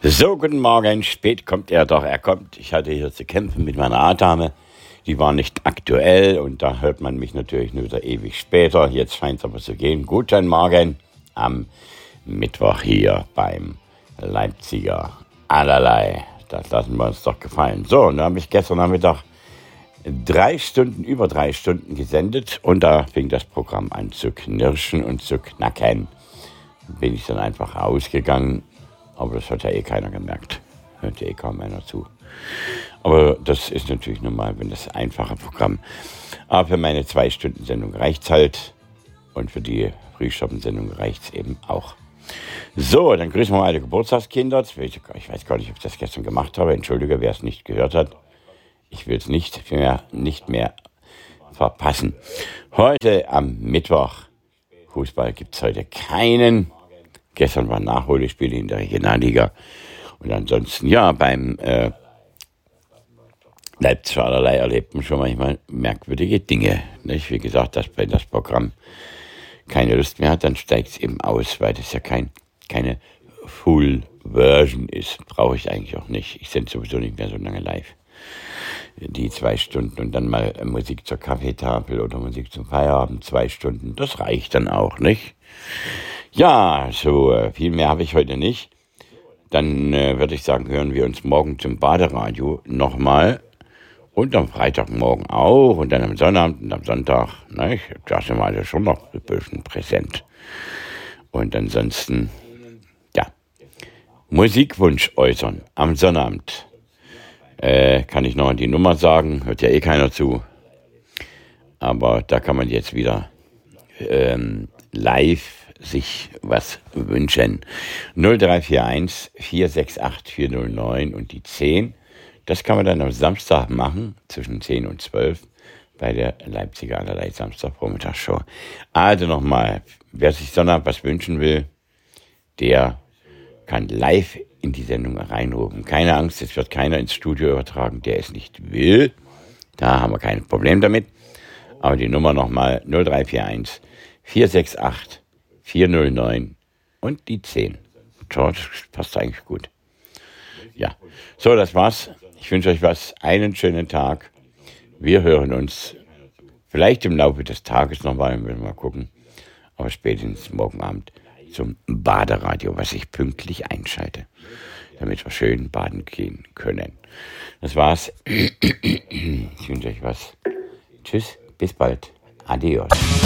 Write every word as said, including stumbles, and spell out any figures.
So, guten Morgen. Spät kommt er doch. Er kommt. Ich hatte hier zu kämpfen mit meiner A-Dame. Die war nicht aktuell und da hört man mich natürlich nur wieder ewig später. Jetzt scheint es aber zu gehen. Guten Morgen am Mittwoch hier beim Leipziger Allerlei. Das lassen wir uns doch gefallen. So, und dann habe ich gestern Nachmittag drei Stunden, über drei Stunden gesendet und da fing das Programm an zu knirschen und zu knacken. Bin ich dann einfach ausgegangen. Aber das hat ja eh keiner gemerkt. Hört ja eh kaum einer zu. Aber das ist natürlich normal, wenn das einfache Programm. Aber für meine Zwei-Stunden-Sendung reicht es halt. Und für die Frühschoppen-Sendung reicht es eben auch. So, dann grüßen wir mal alle Geburtstagskinder. Ich weiß gar nicht, ob ich das gestern gemacht habe. Entschuldige, wer es nicht gehört hat. Ich will es nicht mehr, nicht mehr verpassen. Heute am Mittwoch. Fußball gibt es heute keinen. Gestern war ein Nachholspiel in der Regionalliga. Und ansonsten, ja, beim äh, Leipziger Allerlei erlebt man schon manchmal merkwürdige Dinge. Nicht? Wie gesagt, dass wenn das Programm keine Lust mehr hat, dann steigt es eben aus, weil das ja kein, keine Full-Version ist. Brauche ich eigentlich auch nicht. Ich sende sowieso nicht mehr so lange live. Die zwei Stunden und dann mal Musik zur Kaffeetafel oder Musik zum Feierabend, zwei Stunden, das reicht dann auch, nicht? Ja, so viel mehr habe ich heute nicht. Dann äh, würde ich sagen, hören wir uns morgen zum Baderadio nochmal. Und am Freitagmorgen auch. Und dann am Sonnabend und am Sonntag. Ne? Da sind wir also schon noch ein bisschen präsent. Und ansonsten, ja, Musikwunsch äußern am Sonnabend. Äh, kann ich noch die Nummer sagen. Hört ja eh keiner zu. Aber da kann man jetzt wieder ähm, live sich was wünschen. null drei vier eins vier sechs acht vier null neun und die zehn. Das kann man dann am Samstag machen, zwischen zehn und zwölf, bei der Leipziger Allerlei Samstagvormittagsshow. Also nochmal, wer sich Sonnabend was wünschen will, der kann live in die Sendung reinrufen. Keine Angst, es wird keiner ins Studio übertragen, der es nicht will. Da haben wir kein Problem damit. Aber die Nummer nochmal null drei vier eins vier sechs acht vier null neun und die zehn. George, passt eigentlich gut. Ja, so, das war's. Ich wünsche euch was. Einen schönen Tag. Wir hören uns vielleicht im Laufe des Tages nochmal, müssen wir mal gucken. Aber spätestens morgen Abend zum Baderadio, was ich pünktlich einschalte, damit wir schön baden gehen können. Das war's. Ich wünsche euch was. Tschüss, bis bald. Adios.